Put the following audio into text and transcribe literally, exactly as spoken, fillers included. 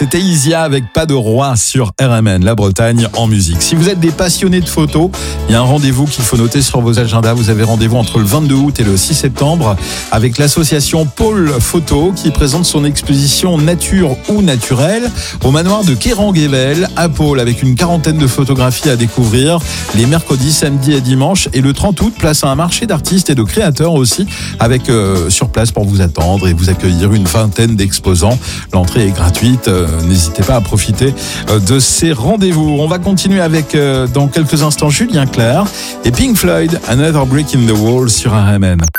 C'était Isia avec Pas de roi sur R M N, la Bretagne en musique. Si vous êtes des passionnés de photos, il y a un rendez-vous qu'il faut noter sur vos agendas. Vous avez rendez-vous entre le vingt-deux août et le six septembre avec l'association Pôle Photo qui présente son exposition Nature ou Naturel au manoir de Kéranguével à Pôle avec une quarantaine de photographies à découvrir les mercredis, samedis et dimanches. Et le trente août, place à un marché d'artistes et de créateurs aussi avec euh, sur place pour vous attendre et vous accueillir une vingtaine d'exposants. L'entrée est gratuite. Euh, n'hésitez pas à profiter euh, de ces rendez-vous. On va continuer avec euh, dans quelques instants Julien Clerc et Pink Floyd, Another Brick in the Wall sur R M N.